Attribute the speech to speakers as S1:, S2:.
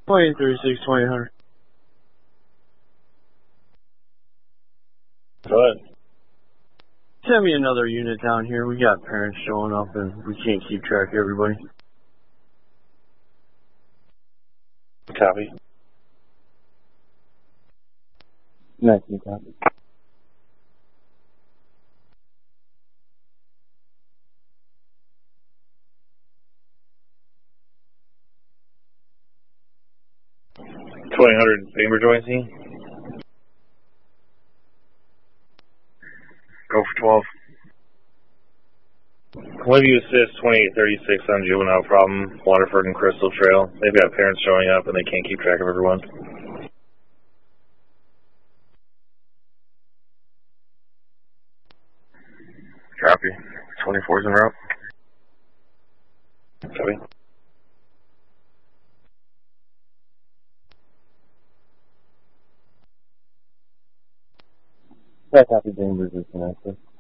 S1: 2036, 2000.
S2: Go ahead.
S1: Send me another unit down here. We got parents showing up and we can't keep track of everybody.
S2: Copy.
S3: Nice, copy.
S2: Beamer Joycey. Go for 12. Will you assist 2836 on juvenile problem, Waterford and Crystal Trail? They've got parents showing up and they can't keep track of everyone. Copy. 24's en route. Copy.
S3: Yeah, copy, Bainbridge is connected.